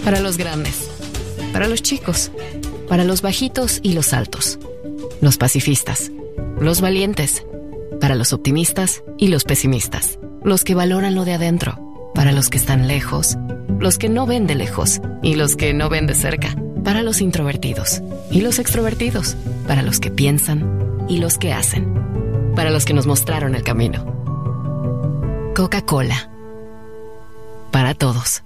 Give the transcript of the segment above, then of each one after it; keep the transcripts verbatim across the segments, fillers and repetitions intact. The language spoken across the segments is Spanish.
Para los grandes, para los chicos, para los bajitos y los altos, los pacifistas, los valientes, para los optimistas y los pesimistas, los que valoran lo de adentro, para los que están lejos, los que no ven de lejos y los que no ven de cerca, para los introvertidos y los extrovertidos, para los que piensan y los que hacen, para los que nos mostraron el camino. Coca-Cola. Para todos.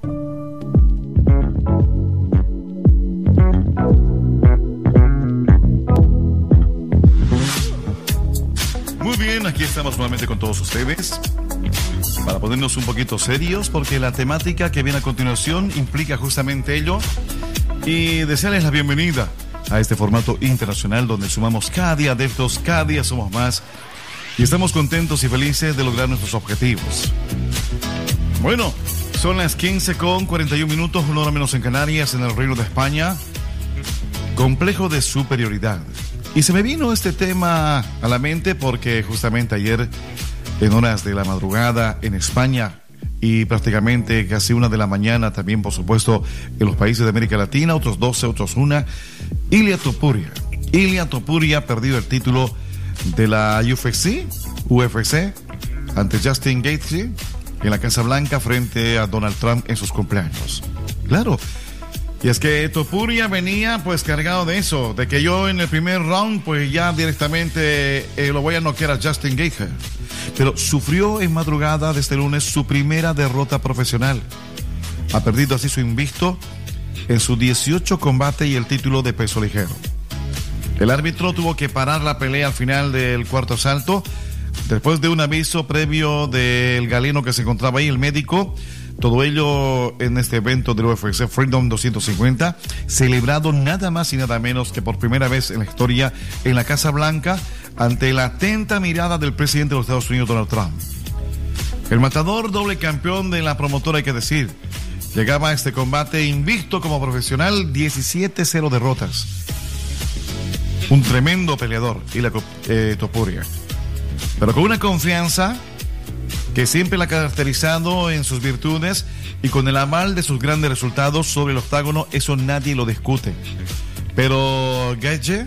Muy bien, aquí estamos nuevamente con todos ustedes para ponernos un poquito serios, porque la temática que viene a continuación implica justamente ello, y desearles la bienvenida a este formato internacional donde sumamos cada día adeptos, cada día somos más y estamos contentos y felices de lograr nuestros objetivos. Bueno, son las quince con cuarenta y un minutos, una hora menos en Canarias, en el Reino de España. Complejo de superioridad. Y se me vino este tema a la mente porque justamente ayer, en horas de la madrugada en España y prácticamente casi una de la mañana también, por supuesto, en los países de América Latina, otros doce, otros una, Ilia Topuria. Ilia Topuria ha perdido el título de la U F C, U F C ante Justin Gaethje en la Casa Blanca frente a Donald Trump en sus cumpleaños. Claro. Y es que Topuria venía pues cargado de eso, de que yo en el primer round pues ya directamente eh, lo voy a noquear a Justin Gaethje. Pero sufrió en madrugada de este lunes su primera derrota profesional. Ha perdido así su invicto en sus dieciocho combates y el título de peso ligero. El árbitro tuvo que parar la pelea al final del cuarto asalto, después de un aviso previo del galeno que se encontraba ahí, el médico. Todo ello en este evento del U F C Freedom doscientos cincuenta, celebrado nada más y nada menos que por primera vez en la historia en la Casa Blanca, ante la atenta mirada del presidente de los Estados Unidos, Donald Trump. El matador, doble campeón de la promotora, hay que decir, llegaba a este combate invicto como profesional, diecisiete cero derrotas. Un tremendo peleador, Ilia eh, Topuria. Pero con una confianza que siempre la ha caracterizado en sus virtudes y con el aval de sus grandes resultados sobre el octágono, eso nadie lo discute. Pero Gaethje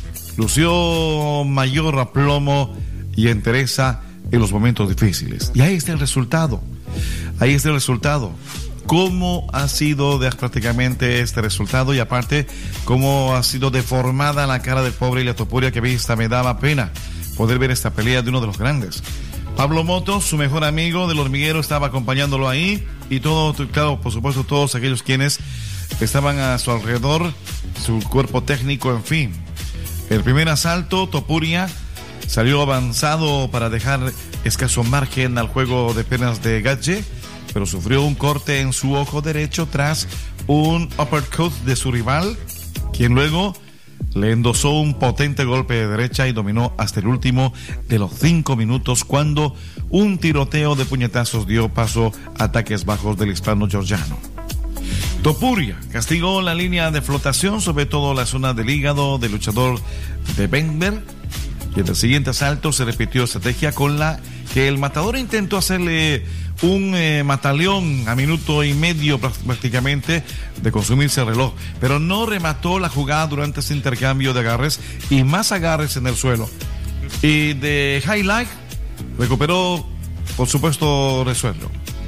lució mayor aplomo y entereza en los momentos difíciles. Y ahí está el resultado. Ahí está el resultado. ¿Cómo ha sido de, prácticamente este resultado? Y aparte, cómo ha sido deformada la cara del pobre Ilia Topuria, que vista me daba pena poder ver esta pelea de uno de los grandes. Pablo Motos, su mejor amigo del hormiguero, estaba acompañándolo ahí, y todo, claro, por supuesto, todos aquellos quienes estaban a su alrededor, su cuerpo técnico, en fin. El primer asalto, Topuria salió avanzado para dejar escaso margen al juego de piernas de Gaethje, pero sufrió un corte en su ojo derecho tras un uppercut de su rival, quien luego le endosó un potente golpe de derecha y dominó hasta el último de los cinco minutos, cuando un tiroteo de puñetazos dio paso a ataques bajos del hispano georgiano. Topuria castigó la línea de flotación, sobre todo la zona del hígado del luchador de Bengber, y en el siguiente asalto se repitió estrategia con la que el matador intentó hacerle un eh, mataleón a minuto y medio prácticamente de consumirse el reloj, pero no remató la jugada durante ese intercambio de agarres y más agarres en el suelo. Y de highlight recuperó, por supuesto, resuello.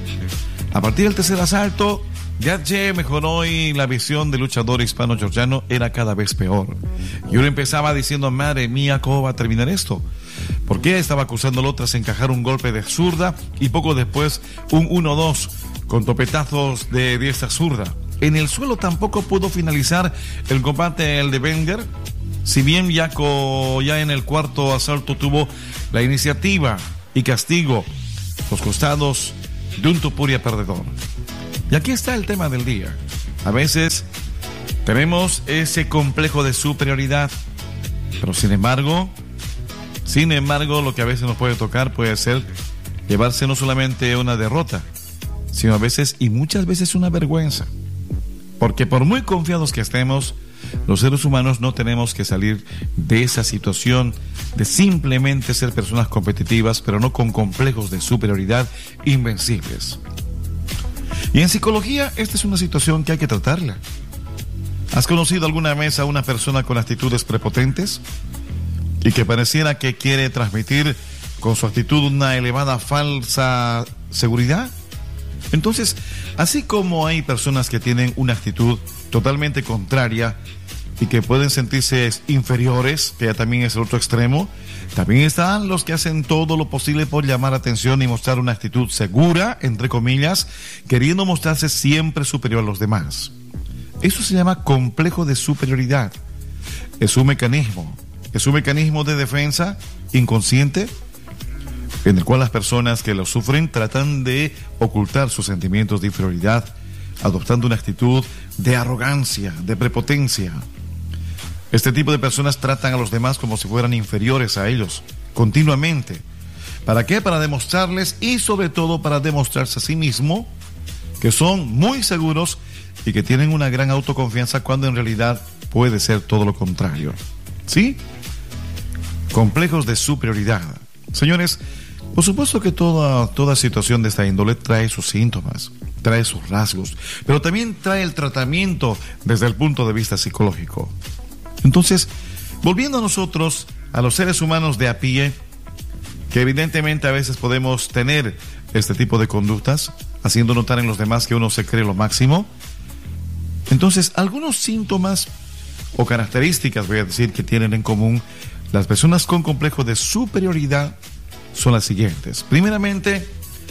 A partir del tercer asalto, Gaethje mejoró y la visión del luchador hispano-georgiano era cada vez peor. Y uno empezaba diciendo, madre mía, ¿cómo va a terminar esto? Porque estaba acusándolo tras encajar un golpe de zurda y poco después un uno dos con topetazos de diestra zurda. En el suelo tampoco pudo finalizar el combate el de Wenger, si bien Yaco ya en el cuarto asalto tuvo la iniciativa y castigo los costados de un Topuria perdedor. Y aquí está el tema del día. A veces tenemos ese complejo de superioridad, pero sin embargo, sin embargo, lo que a veces nos puede tocar puede ser llevarse no solamente una derrota, sino a veces y muchas veces una vergüenza. Porque por muy confiados que estemos, los seres humanos no tenemos que salir de esa situación de simplemente ser personas competitivas, pero no con complejos de superioridad invencibles. Y en psicología, esta es una situación que hay que tratarla. ¿Has conocido alguna vez a una persona con actitudes prepotentes y que pareciera que quiere transmitir con su actitud una elevada falsa seguridad? Entonces, así como hay personas que tienen una actitud totalmente contraria y que pueden sentirse inferiores, que ya también es el otro extremo, también están los que hacen todo lo posible por llamar la atención y mostrar una actitud segura, entre comillas, queriendo mostrarse siempre superior a los demás. Eso se llama complejo de superioridad. Es un mecanismo, es un mecanismo de defensa inconsciente en el cual las personas que lo sufren tratan de ocultar sus sentimientos de inferioridad, adoptando una actitud de arrogancia, de prepotencia. Este tipo de personas tratan a los demás como si fueran inferiores a ellos, continuamente. ¿Para qué? Para demostrarles y sobre todo para demostrarse a sí mismo que son muy seguros y que tienen una gran autoconfianza cuando en realidad puede ser todo lo contrario. ¿Sí? Complejos de superioridad. Señores, por supuesto que toda, toda situación de esta índole trae sus síntomas, trae sus rasgos, pero también trae el tratamiento desde el punto de vista psicológico. Entonces, volviendo a nosotros, a los seres humanos de a pie, que evidentemente a veces podemos tener este tipo de conductas, haciendo notar en los demás que uno se cree lo máximo. Entonces, algunos síntomas o características, voy a decir, que tienen en común las personas con complejo de superioridad son las siguientes. Primeramente,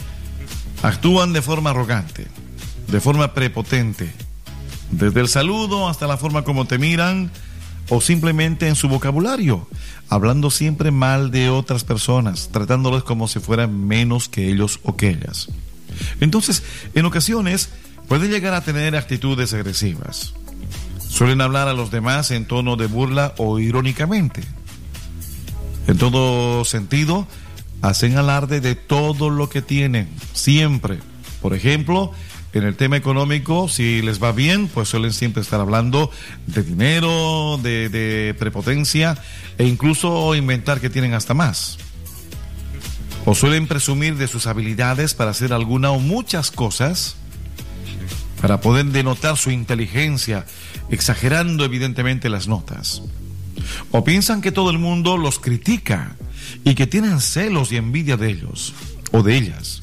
actúan de forma arrogante, de forma prepotente, desde el saludo hasta la forma como te miran, o simplemente en su vocabulario, hablando siempre mal de otras personas, tratándoles como si fueran menos que ellos o que ellas. Entonces, en ocasiones, pueden llegar a tener actitudes agresivas. Suelen hablar a los demás en tono de burla o irónicamente. En todo sentido, hacen alarde de todo lo que tienen, siempre. Por ejemplo, en el tema económico, si les va bien, pues suelen siempre estar hablando de dinero, de, de prepotencia, e incluso inventar que tienen hasta más. O suelen presumir de sus habilidades para hacer alguna o muchas cosas, para poder denotar su inteligencia, exagerando evidentemente las notas. O piensan que todo el mundo los critica y que tienen celos y envidia de ellos o de ellas.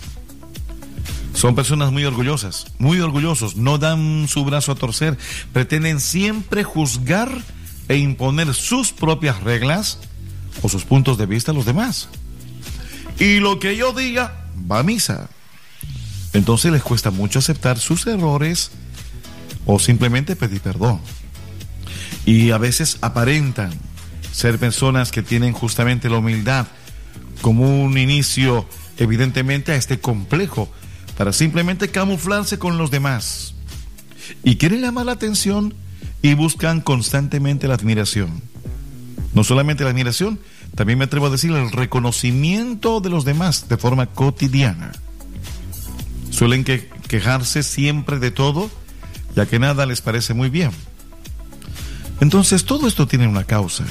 Son personas muy orgullosas, muy orgullosos, no dan su brazo a torcer, pretenden siempre juzgar e imponer sus propias reglas o sus puntos de vista a los demás. Y lo que yo diga va a misa. Entonces les cuesta mucho aceptar sus errores o simplemente pedir perdón. Y a veces aparentan ser personas que tienen justamente la humildad como un inicio evidentemente a este complejo, para simplemente camuflarse con los demás. Y quieren llamar la atención y buscan constantemente la admiración. No solamente la admiración, también me atrevo a decir el reconocimiento de los demás de forma cotidiana. Suelen que, quejarse siempre de todo, ya que nada les parece muy bien. Entonces, todo esto tiene una causa.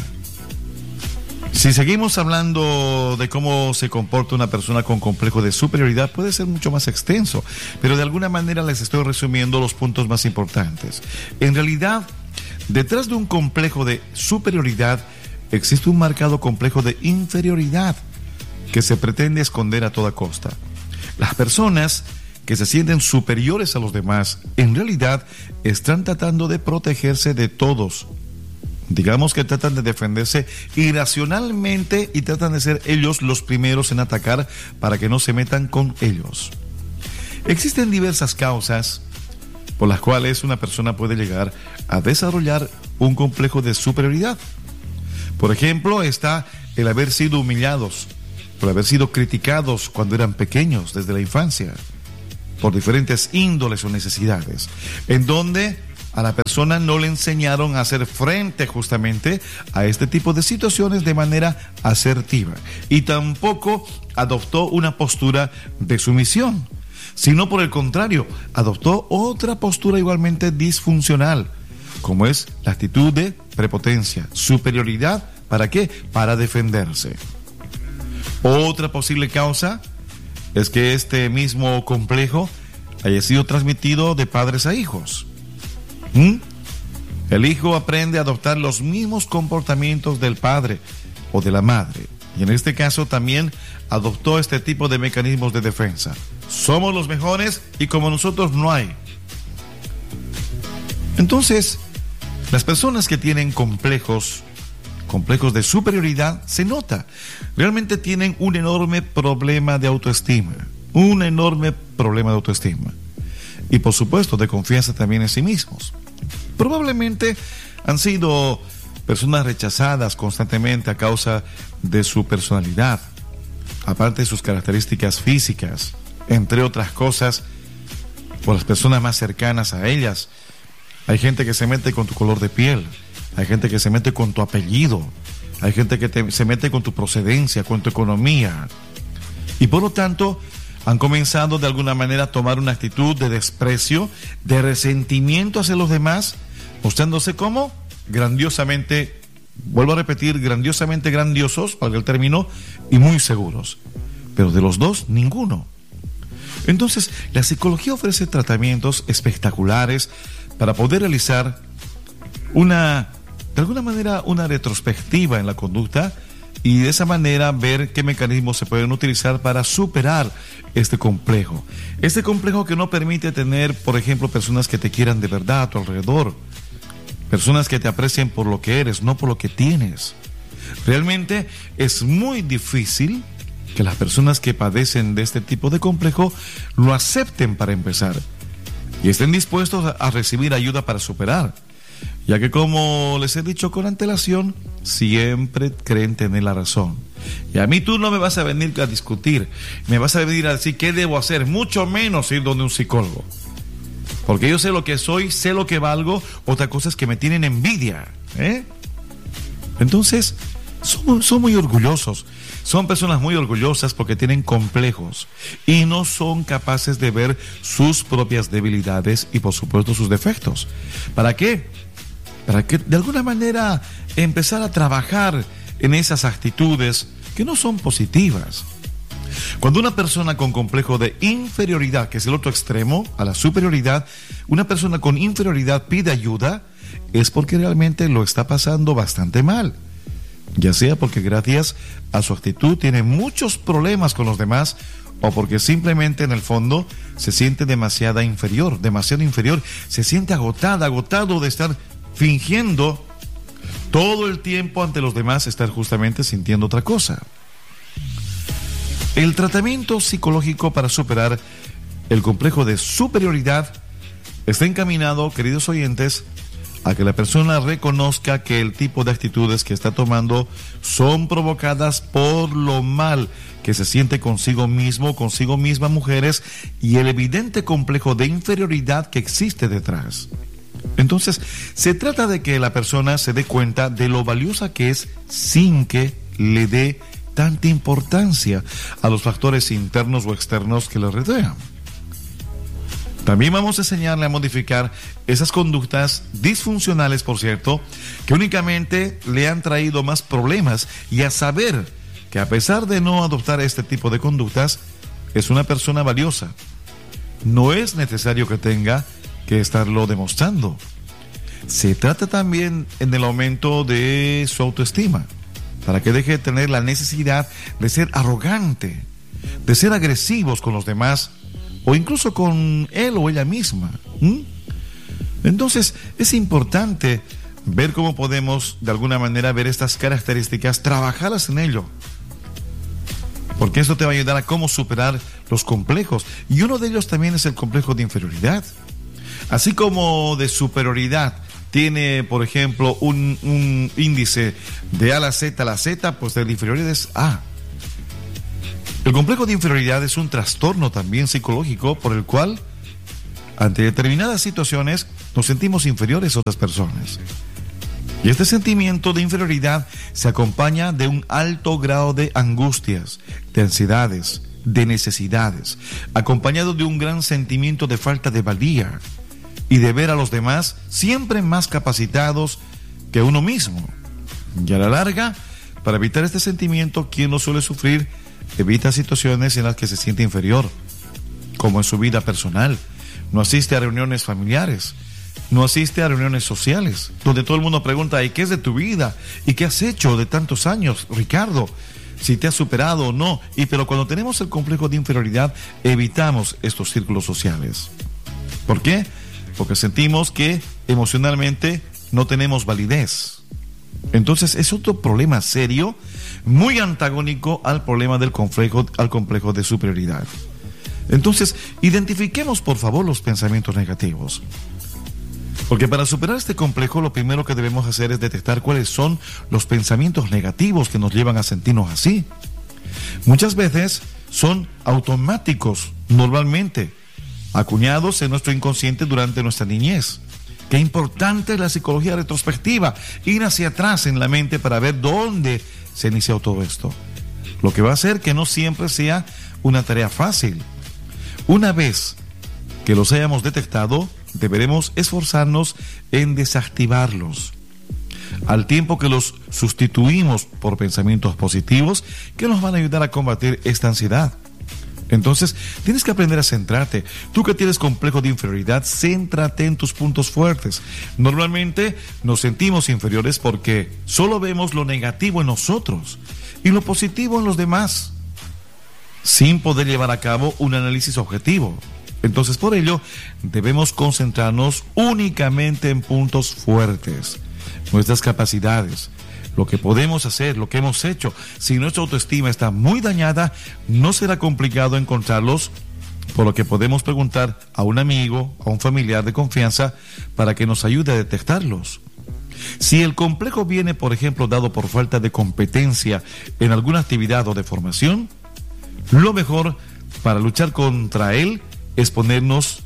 Si seguimos hablando de cómo se comporta una persona con complejo de superioridad, puede ser mucho más extenso, pero de alguna manera les estoy resumiendo los puntos más importantes. En realidad, detrás de un complejo de superioridad, existe un marcado complejo de inferioridad que se pretende esconder a toda costa. Las personas que se sienten superiores a los demás, en realidad, están tratando de protegerse de todos. Digamos que tratan de defenderse irracionalmente y tratan de ser ellos los primeros en atacar para que no se metan con ellos. Existen diversas causas por las cuales una persona puede llegar a desarrollar un complejo de superioridad. Por ejemplo, está el haber sido humillados, por haber sido criticados cuando eran pequeños, desde la infancia, por diferentes índoles o necesidades, en donde a la persona no le enseñaron a hacer frente justamente a este tipo de situaciones de manera asertiva, y tampoco adoptó una postura de sumisión, sino por el contrario, adoptó otra postura igualmente disfuncional, como es la actitud de prepotencia, superioridad. ¿Para qué? Para defenderse. Otra posible causa es que este mismo complejo haya sido transmitido de padres a hijos. ¿Mm? El hijo aprende a adoptar los mismos comportamientos del padre o de la madre. Y en este caso también adoptó este tipo de mecanismos de defensa. Somos los mejores y como nosotros no hay. Entonces, las personas que tienen complejos, complejos de superioridad, se nota. Realmente tienen un enorme problema de autoestima. Un enorme problema de autoestima. Y por supuesto de confianza también en sí mismos. Probablemente han sido personas rechazadas constantemente a causa de su personalidad, aparte de sus características físicas, entre otras cosas, por las personas más cercanas a ellas. Hay gente que se mete con tu color de piel, hay gente que se mete con tu apellido, hay gente que te, se mete con tu procedencia, con tu economía. Y por lo tanto, han comenzado de alguna manera a tomar una actitud de desprecio, de resentimiento hacia los demás, mostrándose como grandiosamente, vuelvo a repetir, grandiosamente grandiosos, para el término, y muy seguros. Pero de los dos, ninguno. Entonces, la psicología ofrece tratamientos espectaculares para poder realizar una, de alguna manera, una retrospectiva en la conducta y de esa manera ver qué mecanismos se pueden utilizar para superar este complejo. Este complejo que no permite tener, por ejemplo, personas que te quieran de verdad a tu alrededor. Personas que te aprecien por lo que eres, no por lo que tienes. Realmente es muy difícil que las personas que padecen de este tipo de complejo lo acepten para empezar y estén dispuestos a recibir ayuda para superar, ya que como les he dicho con antelación, siempre creen tener la razón. Y a mí tú no me vas a venir a discutir, me vas a venir a decir qué debo hacer, mucho menos ir donde un psicólogo. Porque yo sé lo que soy, sé lo que valgo, otra cosa es que me tienen envidia, ¿eh? Entonces, son, son muy orgullosos, son personas muy orgullosas porque tienen complejos y no son capaces de ver sus propias debilidades y por supuesto sus defectos. ¿Para qué? Para que de alguna manera empezar a trabajar en esas actitudes que no son positivas. Cuando una persona con complejo de inferioridad, que es el otro extremo a la superioridad, una persona con inferioridad pide ayuda, es porque realmente lo está pasando bastante mal. Ya sea porque gracias a su actitud tiene muchos problemas con los demás, o porque simplemente en el fondo se siente demasiado inferior, demasiado inferior, se siente agotada, agotado de estar fingiendo todo el tiempo ante los demás, estar justamente sintiendo otra cosa. El tratamiento psicológico para superar el complejo de superioridad está encaminado, queridos oyentes, a que la persona reconozca que el tipo de actitudes que está tomando son provocadas por lo mal que se siente consigo mismo, consigo misma, mujeres, y el evidente complejo de inferioridad que existe detrás. Entonces, se trata de que la persona se dé cuenta de lo valiosa que es sin que le dé tanta importancia a los factores internos o externos que le rodean. También vamos a enseñarle a modificar esas conductas disfuncionales, por cierto, que únicamente le han traído más problemas, y a saber que a pesar de no adoptar este tipo de conductas, es una persona valiosa. No es necesario que tenga que estarlo demostrando. Se trata también en el aumento de su autoestima, para que deje de tener la necesidad de ser arrogante, de ser agresivos con los demás, o incluso con él o ella misma. ¿Mm? Entonces, es importante ver cómo podemos, de alguna manera, ver estas características, trabajarlas en ello. Porque esto te va a ayudar a cómo superar los complejos. Y uno de ellos también es el complejo de inferioridad. Así como de superioridad tiene, por ejemplo, un, un índice de A a la Z a la Z, pues de la inferioridad es A. El complejo de inferioridad es un trastorno también psicológico por el cual, ante determinadas situaciones, nos sentimos inferiores a otras personas. Y este sentimiento de inferioridad se acompaña de un alto grado de angustias, de ansiedades, de necesidades, acompañado de un gran sentimiento de falta de valía y de ver a los demás siempre más capacitados que uno mismo. Y a la larga, para evitar este sentimiento, quien lo suele sufrir evita situaciones en las que se siente inferior. como en su vida personal. No asiste a reuniones familiares. No asiste a reuniones sociales, donde todo el mundo pregunta, ¿y qué es de tu vida? ¿Y qué has hecho de tantos años, Ricardo? Si te has superado o no. Y pero cuando tenemos el complejo de inferioridad, evitamos estos círculos sociales. ¿Por qué? Porque sentimos que emocionalmente no tenemos validez. Entonces es otro problema serio, muy antagónico al problema del complejo, al complejo de superioridad. Entonces, identifiquemos por favor los pensamientos negativos. Porque para superar este complejo, lo primero que debemos hacer es detectar cuáles son los pensamientos negativos que nos llevan a sentirnos así. Muchas veces son automáticos, normalmente, acuñados en nuestro inconsciente durante nuestra niñez. Qué importante es la psicología retrospectiva, ir hacia atrás en la mente para ver dónde se inició todo esto. Lo que va a hacer que no siempre sea una tarea fácil. Una vez que los hayamos detectado, deberemos esforzarnos en desactivarlos, al tiempo que los sustituimos por pensamientos positivos que nos van a ayudar a combatir esta ansiedad. Entonces, tienes que aprender a centrarte. Tú que tienes complejo de inferioridad, céntrate en tus puntos fuertes. Normalmente nos sentimos inferiores porque solo vemos lo negativo en nosotros y lo positivo en los demás, sin poder llevar a cabo un análisis objetivo. Entonces, por ello, debemos concentrarnos únicamente en puntos fuertes, nuestras capacidades, lo que podemos hacer, lo que hemos hecho. Si nuestra autoestima está muy dañada, no será complicado encontrarlos, por lo que podemos preguntar a un amigo, a un familiar de confianza, para que nos ayude a detectarlos. Si el complejo viene, por ejemplo, dado por falta de competencia en alguna actividad o de formación, lo mejor para luchar contra él es ponernos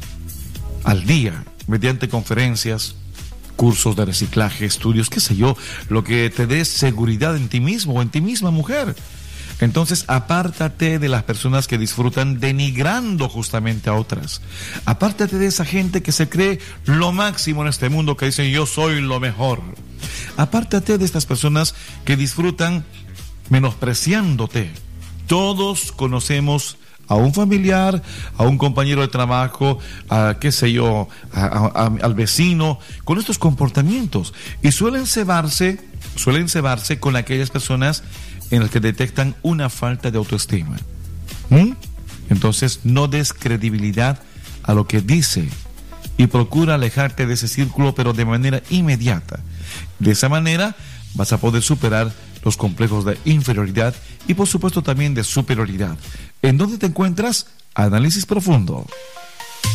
al día mediante conferencias, cursos de reciclaje, estudios, qué sé yo, lo que te dé seguridad en ti mismo o en ti misma, mujer. Entonces, apártate de las personas que disfrutan denigrando justamente a otras. Apártate de esa gente que se cree lo máximo en este mundo, que dicen yo soy lo mejor. Apártate de estas personas que disfrutan menospreciándote. Todos conocemos a un familiar, a un compañero de trabajo, a qué sé yo, a, a, a, al vecino, con estos comportamientos. Y suelen cebarse, suelen cebarse con aquellas personas en las que detectan una falta de autoestima. ¿Mm? Entonces, no des credibilidad a lo que dice y procura alejarte de ese círculo, pero de manera inmediata. De esa manera vas a poder superar los complejos de inferioridad y por supuesto también de superioridad. ¿En dónde te encuentras? Análisis profundo.